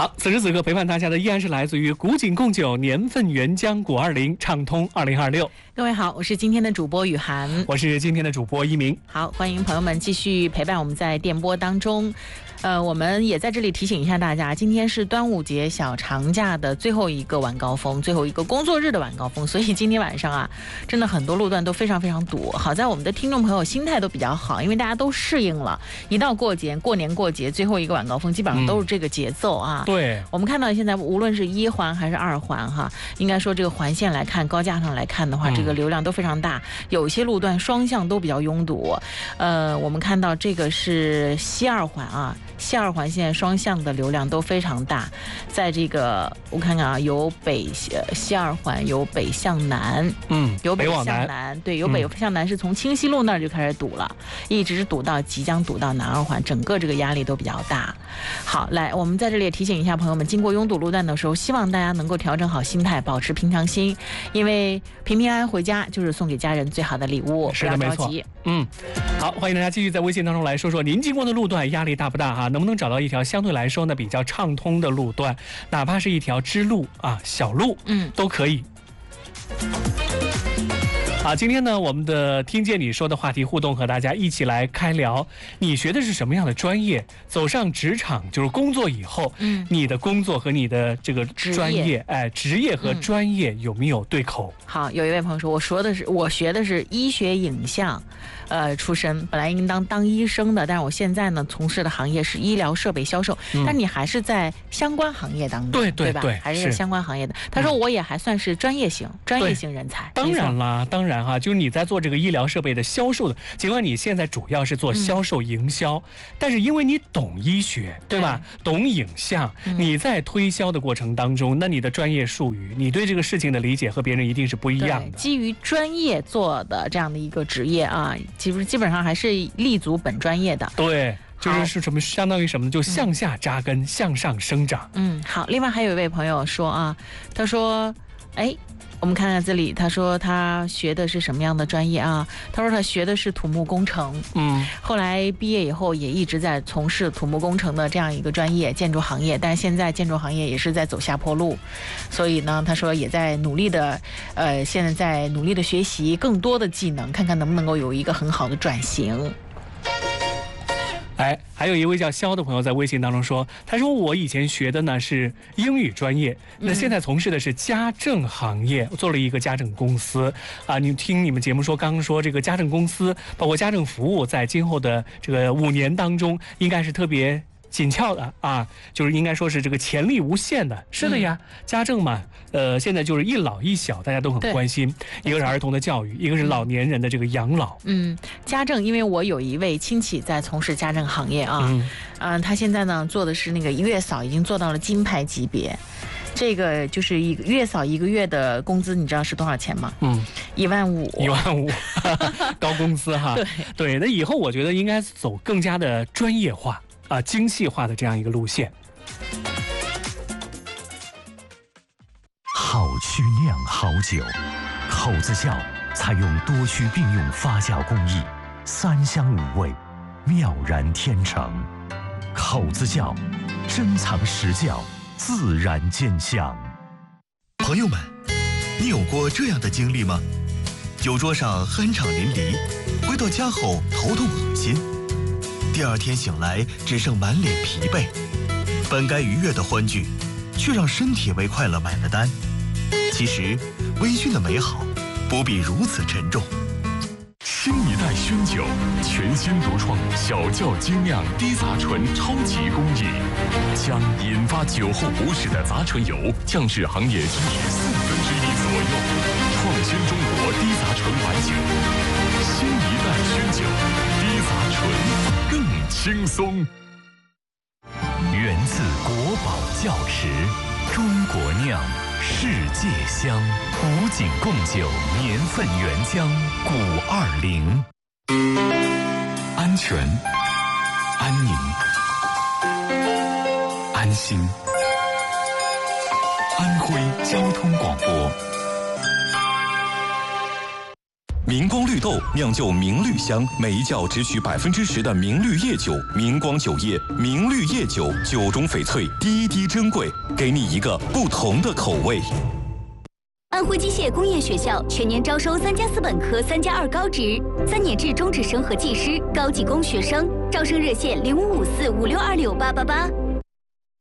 好，此时此刻陪伴大家的依然是来自于古井贡酒年份原浆古20，畅通2026。 各位好，我是今天的主播雨涵， 我是今天的主播一鸣。 好，欢迎朋友们继续陪伴我们在电波当中。我们也在这里提醒一下大家，今天是端午节小长假的最后一个晚高峰，最后一个工作日的晚高峰，所以今天晚上啊，真的很多路段都非常非常堵。好在我们的听众朋友心态都比较好，因为大家都适应了，一到过年过节最后一个晚高峰，基本上都是这个节奏啊。 对， 我们看到现在无论是1环还是2环哈，应该说这个环线来看，高架上来看的话，这个流量都非常大，有一些路段双向都比较拥堵。我们看到这个是西2环啊。西2环现在双向的流量都非常大，在这个我看看啊，由西2环由北向南，由北向南，对，由北向南是从清溪路那儿就开始堵了，一直即将堵到南2环，整个这个压力都比较大。好，来，我们在这里也提醒一下朋友们，经过拥堵路段的时候，希望大家能够调整好心态，保持平常心，因为平平安安回家就是送给家人最好的礼物，不要着急。 好，欢迎大家继续在微信当中来说说您经过的路段压力大不大哈？能不能找到一条相对来说呢比较畅通的路段，哪怕是一条支路啊、小路，都可以。好，今天呢，我们的听见你说的话题互动和大家一起来开聊，你学的是什么样的专业？走上职场就是工作以后，你的工作和你的这个专业，职业和专业有没有对口？ 好，有一位朋友说，我学的是医学影像，出身，本来应当医生的，但是我现在呢从事的行业是医疗设备销售，但你还是在相关行业当中，对吧？还是相关行业的。他说我也还算是专业型人才。 当然啦，当然哈，就是你在做这个医疗设备的销售的，尽管你现在主要是做销售营销，但是因为你懂医学，对吧？懂影像，你在推销的过程当中，那你的专业术语，你对这个事情的理解和别人一定是不一样的。 基于专业做的这样的一个职业啊，基本上还是立足本专业的。 对。就是什么，相当于什么呢？就向下扎根，向上生长。 好。另外还有一位朋友说啊，他说，我们看看这里，他说他学的是什么样的专业啊？他说他学的是土木工程，后来毕业以后也一直在从事土木工程的这样一个专业，建筑行业，但是现在建筑行业也是在走下坡路，所以呢，他说也在努力的，现在在努力的学习更多的技能，看看能不能够有一个很好的转型。 还有一位叫肖的朋友在微信当中说，他说我以前学的呢是英语专业，那现在从事的是家政行业，做了一个家政公司啊。你听你们节目说，刚刚说这个家政公司包括家政服务，在今后的这个5年当中，应该是特别紧俏的啊，就是应该说是这个潜力无限的。是的呀，家政嘛，现在就是一老一小，大家都很关心，一个是儿童的教育，一个是老年人的这个养老。 家政，因为我有一位亲戚在从事家政行业啊，他现在呢做的是那个月嫂，已经做到了金牌级别。这个就是月嫂一个月的工资，你知道是多少钱吗？15000， 高工资哈。对，那以后我觉得应该走更加的专业化啊、精细化的这样一个路线。 好曲酿好酒，口子窖采用多区并用发酵工艺，3香5味，妙然天成。口子窖珍藏实窖，自然见香。 朋友们，你有过这样的经历吗？酒桌上酣畅淋漓，回到家后头痛恶心，第2天醒来只剩满脸疲惫，本该愉悦的欢聚，却让身体为快乐买了单。其实微醺的美好不必如此沉重。 新一代熏酒，全新独创小窖精酿低杂醇超级工艺，将引发酒后不适的杂醇油降至行业均值1/4左右，创新中国低杂醇白酒。新一代熏酒，低杂醇更轻松。 源自国宝窖池，中国酿，世界香。古井贡酒年份原浆古20。 安全、安宁、安心。安徽交通广播。 明光绿豆酿就明绿香，每一窖只取10%的明绿叶酒。明光酒业明绿叶酒，酒中翡翠，滴滴珍贵，给你一个不同的口味。 安徽机械工业学校全年招收3+4本科、3+2高职、3年制中职生和技师、高技工学生，招生热线055456268888。